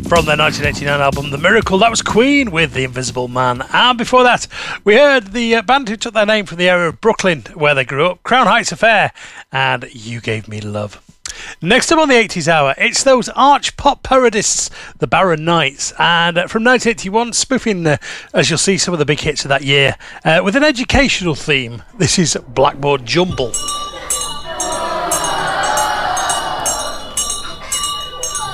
from their 1989 album The Miracle. That was Queen with The Invisible Man. And before that, we heard the band who took their name from the area of Brooklyn, where they grew up, Crown Heights Affair, and You Gave Me Love. Next up on the 80s Hour, it's those arch pop parodists, the Barron Knights, and from 1981, spoofing, as you'll see, some of the big hits of that year, with an educational theme. This is Blackboard Jumble.